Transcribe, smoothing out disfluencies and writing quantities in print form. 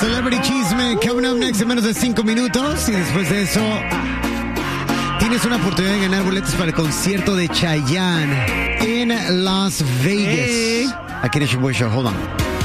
Celebrity Chisme, coming up next en menos de 5 minutos. Y después de eso, tienes una oportunidad de ganar boletos para el concierto de Chayanne en Las Vegas. Aquí en el Boy Show, hold on.